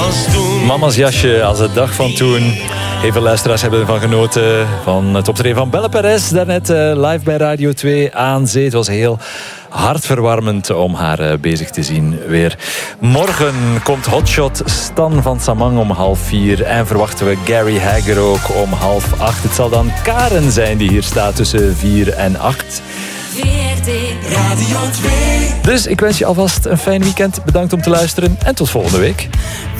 als toen. Mama's jasje als de dag van toen. Heel veel luisteraars hebben ervan genoten. Van het optreden van Belle Perez. Daarnet live bij Radio 2 aan zee. Het was heel hartverwarmend om haar bezig te zien weer. Morgen komt Hotshot Stan van Samang om 3:30. En verwachten we Gary Hagger ook om 7:30. Het zal dan Karen zijn die hier staat tussen 4 en 8. Radio 2. Dus ik wens je alvast een fijn weekend. Bedankt om te luisteren en tot volgende week.